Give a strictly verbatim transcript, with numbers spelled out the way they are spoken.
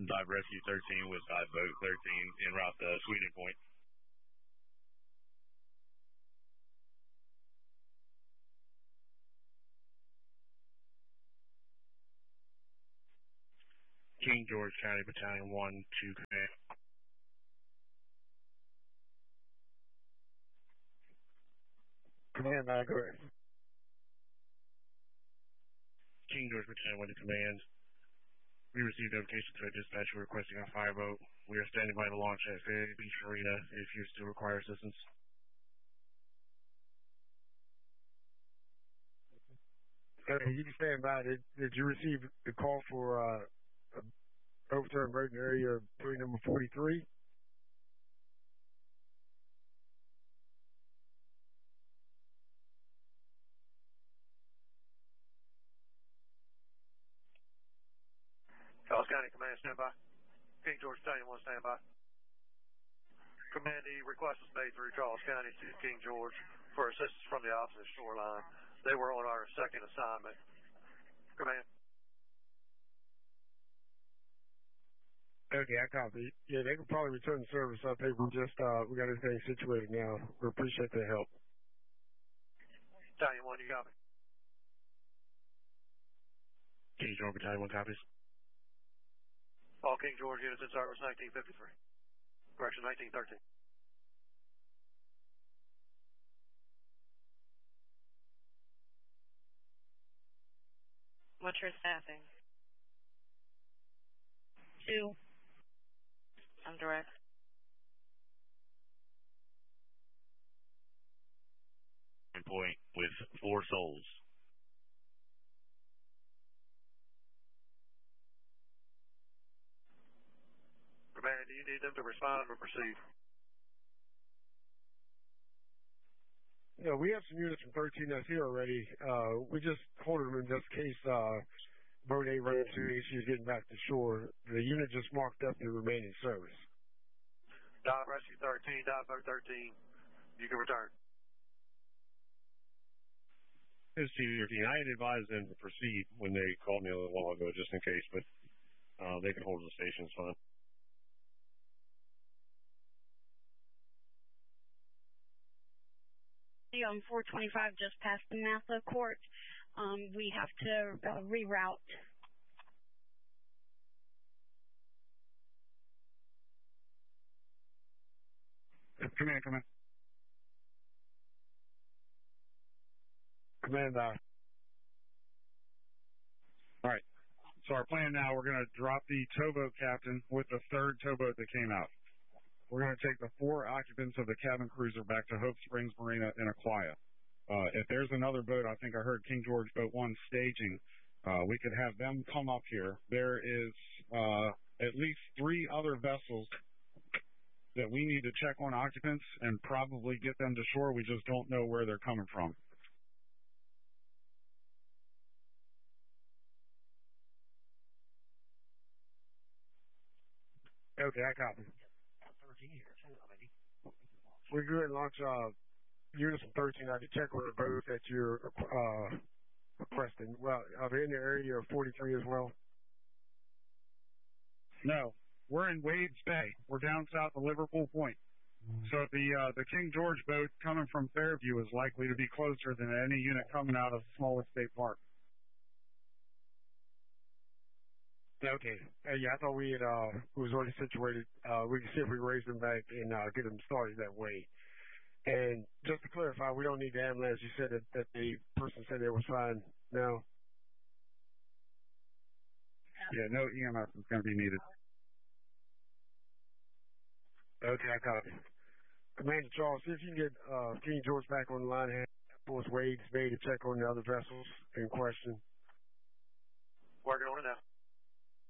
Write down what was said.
Dive Rescue thirteen with Dive Boat thirteen en route to Sweden Point. King George County Battalion one to command. Command, uh, go ahead. King George Battalion one to command. We received notification to a dispatcher requesting a fire boat. We are standing by to launch at Fairview Beach Marina if you still require assistance. Okay, you can stand by. Did, did you receive the call for uh, a overturned boat in the area of buoy number forty-three? Charles County Command, stand by. King George Battalion one, stand by. Command, the request was made through Charles County to King George for assistance from the opposite shoreline. They were on our second assignment. Command. Okay, I copy. Yeah, they could probably return the service up. Hey, we just, uh, we got everything situated now. We appreciate the help. Battalion one, you got me. King George Battalion one copies. All King George units in service nineteen fifty-three. Correction, nineteen thirteen. What's your staffing? Two. I'm direct. Point with four souls. Command, do you need them to respond or proceed? Yeah, we have some units from thirteen that's here already. Uh, we just holding them in just case uh, boat A ran into issues getting back to shore. The unit just marked up to remain in service. Dive Rescue thirteen, Dive Boat thirteen, you can return. This is T V thirteen. I had advised them to proceed when they called me a little while ago, just in case, but uh, they can hold the station, it's fine. On four twenty-five, just past the Napa Court, um, we have to uh, reroute. Command, command. Command, uh. All right. So our plan now, we're going to drop the towboat captain with the third towboat that came out. We're going to take the four occupants of the cabin cruiser back to Hope Springs Marina in Aquia. Uh, if there's another boat, I think I heard King George Boat one staging, uh, we could have them come up here. There is uh, at least three other vessels that we need to check on occupants and probably get them to shore. We just don't know where they're coming from. Okay, I copy. We're going to launch uh, units from thirteen. I can check with the boat that you're uh, requesting. Well, are they in the area of forty-three as well? No, we're in Wade's Bay. We're down south of Liverpool Point. So the uh, the King George boat coming from Fairview is likely to be closer than any unit coming out of Smallwood State Park. Okay. Uh, yeah, I thought we had, uh, was already situated. Uh, we can see if we raise them back and, uh, get them started that way. And just to clarify, we don't need the ambulance. You said that, that the person said it was fine now. Yeah, no E M S is going to be needed. Okay, I copy. Commander Charles, see if you can get, uh, King George back on the line and Force Wade's Bay to check on the other vessels in question. Working on it now.